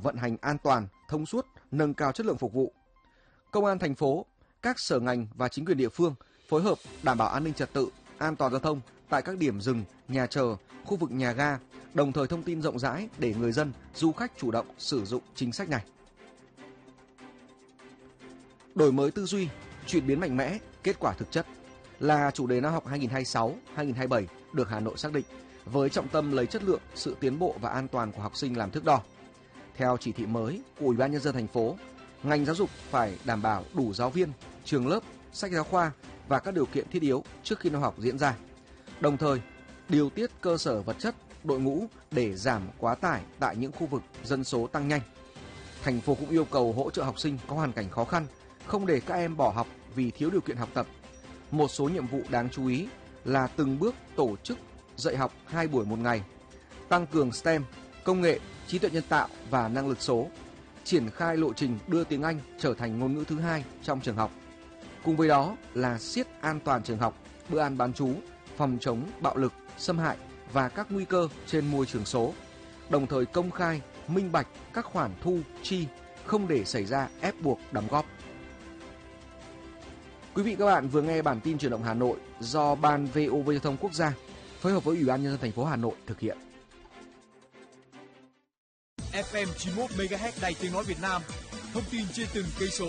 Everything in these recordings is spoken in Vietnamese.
vận hành an toàn, thông suốt, nâng cao chất lượng phục vụ. Công an thành phố, các sở ngành và chính quyền địa phương phối hợp đảm bảo an ninh trật tự, an toàn giao thông tại các điểm dừng, nhà chờ, khu vực nhà ga, đồng thời thông tin rộng rãi để người dân, du khách chủ động sử dụng chính sách này. Đổi mới tư duy, chuyển biến mạnh mẽ, kết quả thực chất là chủ đề năm học 2026-2027 được Hà Nội xác định, với trọng tâm lấy chất lượng, sự tiến bộ và an toàn của học sinh làm thước đo. Theo chỉ thị mới của Ủy ban nhân dân thành phố, ngành giáo dục phải đảm bảo đủ giáo viên, trường lớp, sách giáo khoa và các điều kiện thiết yếu trước khi năm học diễn ra. Đồng thời, điều tiết cơ sở vật chất, đội ngũ để giảm quá tải tại những khu vực dân số tăng nhanh. Thành phố cũng yêu cầu hỗ trợ học sinh có hoàn cảnh khó khăn, không để các em bỏ học vì thiếu điều kiện học tập. Một số nhiệm vụ đáng chú ý là từng bước tổ chức dạy học 2 buổi một ngày, tăng cường STEM, công nghệ, trí tuệ nhân tạo và năng lực số, triển khai lộ trình đưa tiếng Anh trở thành ngôn ngữ thứ hai trong trường học. Cùng với đó là siết an toàn trường học, bữa ăn bán trú, phòng chống bạo lực, xâm hại và các nguy cơ trên môi trường số, đồng thời công khai, minh bạch các khoản thu, chi, không để xảy ra ép buộc đóng góp. Quý vị các bạn vừa nghe bản tin Chuyển động Hà Nội do Ban VOV Giao thông Quốc gia phối hợp với Ủy ban nhân dân thành phố Hà Nội thực hiện. FM 91 MHz Đài Tiếng nói Việt Nam, thông tin trên từng cây số.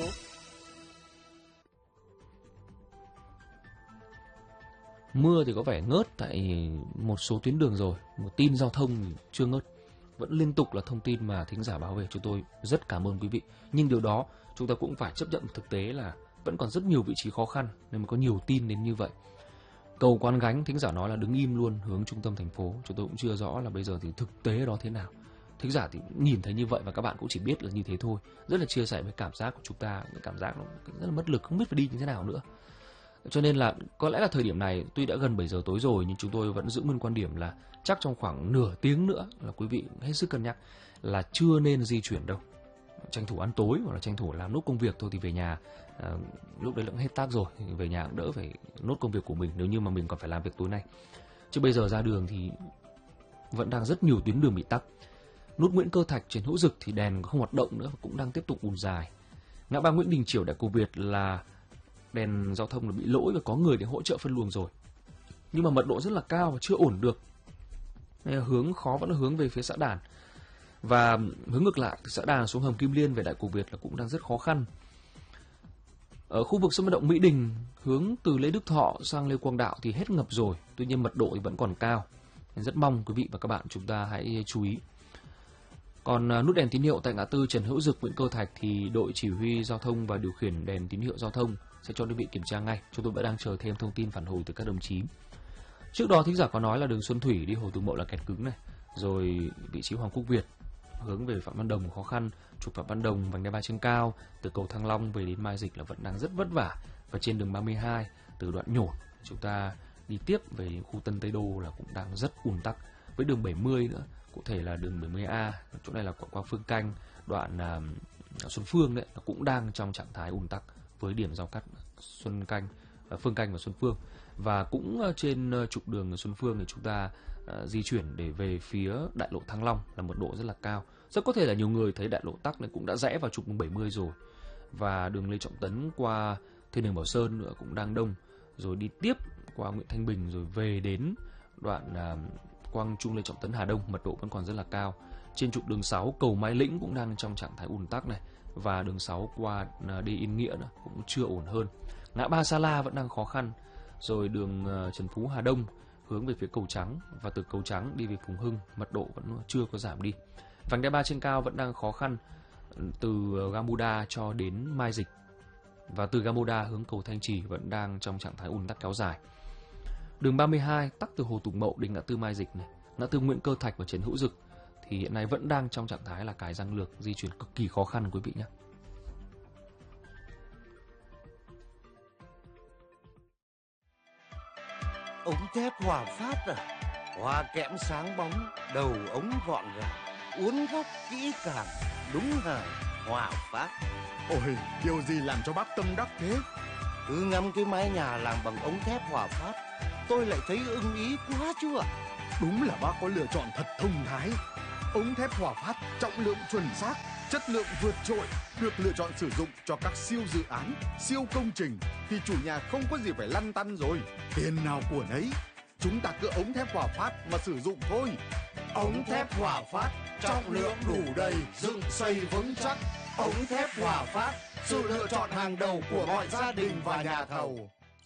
Mưa thì có vẻ ngớt tại một số tuyến đường rồi, một tin giao thông thì chưa ngớt. Vẫn liên tục là thông tin mà thính giả báo về, chúng tôi rất cảm ơn quý vị. Nhưng điều đó chúng ta cũng phải chấp nhận thực tế là vẫn còn rất nhiều vị trí khó khăn nên mới có nhiều tin đến như vậy. Cầu Quán Gánh, thính giả nói là đứng im luôn hướng trung tâm thành phố. Chúng tôi cũng chưa rõ là bây giờ thì thực tế đó thế nào. Thính giả thì nhìn thấy như vậy và các bạn cũng chỉ biết là như thế thôi. Rất là chia sẻ với cảm giác của chúng ta, cái cảm giác nó rất là mất lực, không biết phải đi như thế nào nữa. Cho nên là có lẽ là thời điểm này tuy đã gần 7 giờ tối rồi nhưng chúng tôi vẫn giữ nguyên quan điểm là chắc trong khoảng nửa tiếng nữa là quý vị hết sức cân nhắc là chưa nên di chuyển đâu. Tranh thủ ăn tối hoặc là tranh thủ làm nốt công việc thôi thì về nhà, lúc đấy cũng hết tác rồi thì về nhà cũng đỡ phải nốt công việc của mình nếu như mà mình còn phải làm việc tối nay. Chứ bây giờ ra đường thì vẫn đang rất nhiều tuyến đường bị tắc. Nút Nguyễn Cơ Thạch, Trần Hữu Dực thì đèn không hoạt động nữa, cũng đang tiếp tục ùn dài. Ngã ba Nguyễn Đình Chiểu, Đại Cổ Việt là đèn giao thông là bị lỗi và có người để hỗ trợ phân luồng rồi, nhưng mà mật độ rất là cao và chưa ổn được. Hướng khó vẫn là hướng về phía xã Đàn, và hướng ngược lại từ xã Đàn xuống hầm Kim Liên về Đại Cổ Việt là cũng đang rất khó khăn. Ở khu vực sân vận động Mỹ Đình hướng từ Lê Đức Thọ sang Lê Quang Đạo thì hết ngập rồi, tuy nhiên mật độ thì vẫn còn cao. Nên rất mong quý vị và các bạn chúng ta hãy chú ý. Còn nút đèn tín hiệu tại ngã tư Trần Hữu Dực, Nguyễn Cơ Thạch thì đội chỉ huy giao thông và điều khiển đèn tín hiệu giao thông sẽ cho đơn vị kiểm tra ngay. Chúng tôi vẫn đang chờ thêm thông tin phản hồi từ các đồng chí. Trước đó thính giả có nói là đường Xuân Thủy đi Hồ Tùng Mậu là kẹt cứng này, rồi vị trí Hoàng Quốc Việt hướng về Phạm Văn Đồng khó khăn, trục Phạm Văn Đồng vành đai 3 trên cao từ cầu Thăng Long về đến Mai Dịch là vẫn đang rất vất vả. Và trên đường 32 từ đoạn Nhổn chúng ta đi tiếp về khu Tân Tây Đô là cũng đang rất ùn tắc, với đường 70 nữa, cụ thể là đường 70A, chỗ này là qua Phương Canh, đoạn Xuân Phương đấy, nó cũng đang trong trạng thái ùn tắc với điểm giao cắt Phương Canh và Xuân Phương. Và cũng trên trục đường Xuân Phương thì chúng ta di chuyển để về phía đại lộ Thăng Long là mật độ rất là cao. Rất có thể là nhiều người thấy đại lộ tắc này cũng đã rẽ vào trục đường 70 rồi. Và đường Lê Trọng Tấn qua Thiên Đường Bảo Sơn nữa cũng đang đông, rồi đi tiếp qua Nguyễn Thanh Bình rồi về đến đoạn Quang Trung Lê Trọng Tấn Hà Đông, mật độ vẫn còn rất là cao. Trên trục đường 6 cầu Mai Lĩnh cũng đang trong trạng thái ùn tắc này, và đường 6 qua đi Yên Nghĩa nữa cũng chưa ổn hơn. Ngã ba Sa La vẫn đang khó khăn, rồi đường Trần Phú Hà Đông hướng về phía Cầu Trắng, và từ Cầu Trắng đi về Phùng Hưng mật độ vẫn chưa có giảm đi. Vành đai 3 trên cao vẫn đang khó khăn từ Gamuda cho đến Mai Dịch, và từ Gamuda hướng cầu Thanh Trì vẫn đang trong trạng thái ùn tắc kéo dài. Đường 32 tắc từ Hồ Tùng Mậu đến ngã tư Mai Dịch này, ngã tư Nguyễn Cơ Thạch và Trần Hữu Dực thì hiện nay vẫn đang trong trạng thái là cái răng lược, di chuyển cực kỳ khó khăn quý vị nhé. Ống thép Hòa Phát à? Hoa kẽm sáng bóng, đầu ống gọn gàng, uốn góc kỹ càng, đúng hàng Hòa Phát. Ôi, điều gì làm cho bác tâm đắc thế? Cứ ngắm cái mái nhà làm bằng ống thép Hòa Phát, tôi lại thấy ưng ý quá chưa? Đúng là bác có lựa chọn thật thông thái. Ống thép Hòa Phát trọng lượng chuẩn xác, chất lượng vượt trội, được lựa chọn sử dụng cho các siêu dự án, siêu công trình thì chủ nhà không có gì phải lăn tăn rồi. Tiền nào của nấy, chúng ta cứ ống thép Hòa Phát mà sử dụng thôi. Ống thép Hòa Phát, trọng lượng đủ đầy, dựng xây vững chắc. Ống thép Hòa Phát, sự lựa chọn hàng đầu của mọi gia đình và nhà thầu.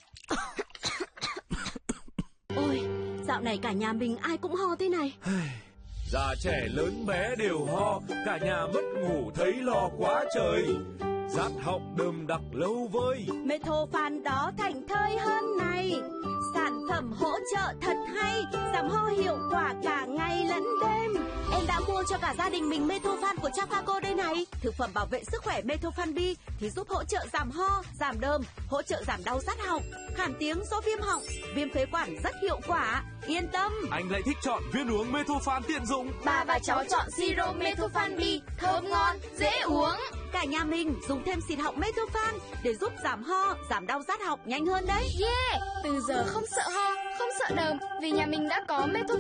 Ôi, dạo này cả nhà mình ai cũng ho thế này. Già trẻ lớn bé đều ho, cả nhà mất ngủ thấy lo quá trời. Rát họng đơm đặc lâu vơi. Metophan đó thành thơi hơn này. Sản phẩm hỗ trợ thật hay, giảm ho hiệu quả cả ngày lẫn đêm. Em đã mua cho cả gia đình mình Metophan của Chafaco đây này. Thực phẩm bảo vệ sức khỏe Metophan B thì giúp hỗ trợ giảm ho, giảm đờm, hỗ trợ giảm đau rát họng, khản tiếng do viêm họng, viêm phế quản rất hiệu quả. Yên tâm. Anh lại thích chọn viên uống Metophan tiện dụng. Bà và cháu chọn siro Metophan B, thơm ngon, dễ uống. Cả nhà mình dùng thêm xịt họng Metophan để giúp giảm ho, giảm đau rát họng nhanh hơn đấy. Yeah, từ giờ không sợ ho, không sợ đờm vì nhà mình đã có Metophan.